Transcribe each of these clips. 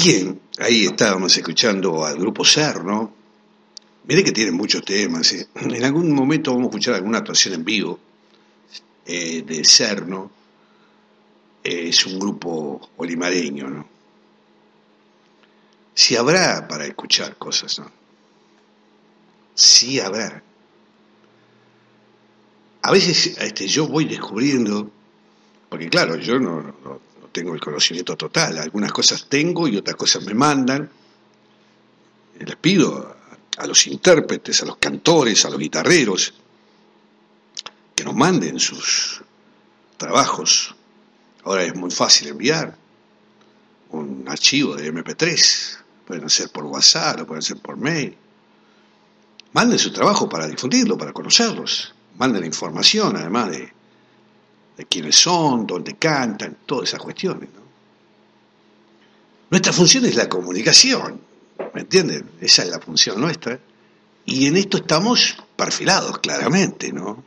Bien, ahí estábamos escuchando al grupo Cerno. Miré que tienen muchos temas. En algún momento vamos a escuchar alguna actuación en vivo de Cerno. Es un grupo olimareño, ¿no? Sí habrá para escuchar cosas, ¿no? Sí habrá. A veces yo voy descubriendo, porque claro, yo no tengo el conocimiento total. Algunas cosas tengo y otras cosas me mandan. Les pido a los intérpretes, a los cantores, a los guitarreros, que nos manden sus trabajos. Ahora es muy fácil enviar un archivo de MP3, pueden hacer por WhatsApp, lo pueden hacer por mail. Manden su trabajo para difundirlo, para conocerlos. Manden la información, además de quiénes son, dónde cantan, todas esas cuestiones, ¿no? Nuestra función es la comunicación, ¿me entienden? Esa es la función nuestra. Y en esto estamos perfilados claramente, ¿no?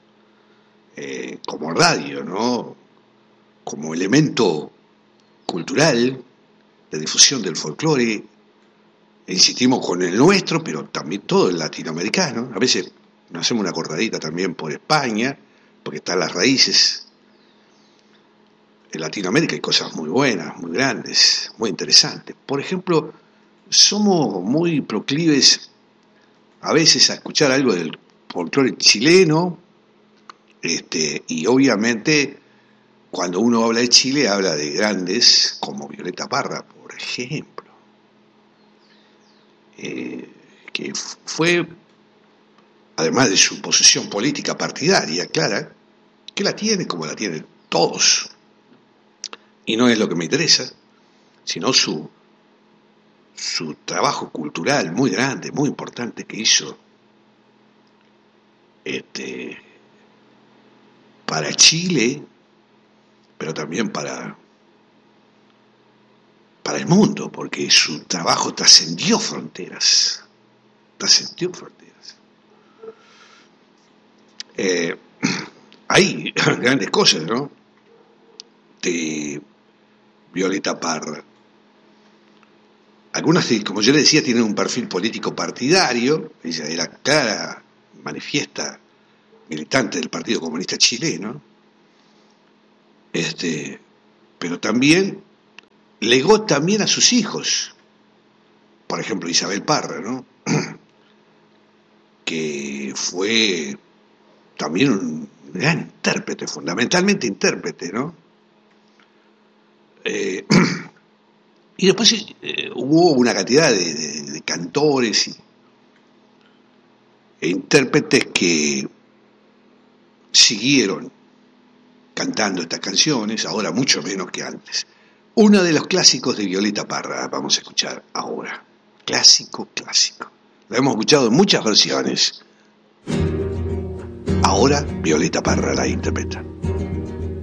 Como radio, ¿no? Como elemento cultural de difusión del folclore, insistimos con el nuestro, pero también todo el latinoamericano. A veces nos hacemos una cortadita también por España, porque están las raíces. En Latinoamérica hay cosas muy buenas, muy grandes, muy interesantes. Por ejemplo, somos muy proclives a veces a escuchar algo del folclore chileno, y obviamente cuando uno habla de Chile habla de grandes como Violeta Parra, por ejemplo, que fue, además de su posición política partidaria clara, que la tiene como la tienen todos, y no es lo que me interesa, sino su trabajo cultural muy grande, muy importante que hizo para Chile, pero también para el mundo, porque su trabajo trascendió fronteras. Hay grandes cosas, ¿no? De Violeta Parra. Algunas, como yo le decía, tienen un perfil político partidario. Ella era clara, manifiesta militante del Partido Comunista Chileno, pero también legó también a sus hijos, por ejemplo Isabel Parra, ¿no? Que fue también un gran intérprete, fundamentalmente intérprete, ¿no? Y después hubo una cantidad de cantores e intérpretes que siguieron cantando estas canciones, ahora mucho menos que antes. Uno de los clásicos de Violeta Parra vamos a escuchar ahora. Clásico. Lo hemos escuchado en muchas versiones. Ahora Violeta Parra la interpreta.